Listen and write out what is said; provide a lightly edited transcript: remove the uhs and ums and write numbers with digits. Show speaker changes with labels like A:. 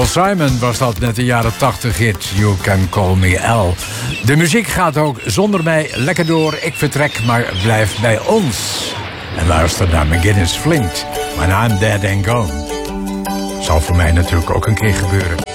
A: Paul Simon was dat met de jaren 80 hit You Can Call Me Al. De muziek gaat ook zonder mij lekker door. Ik vertrek, maar blijf bij ons. En luister naar McGinnis Flint. When I'm Dead and Gone. Zal voor mij natuurlijk ook een keer gebeuren.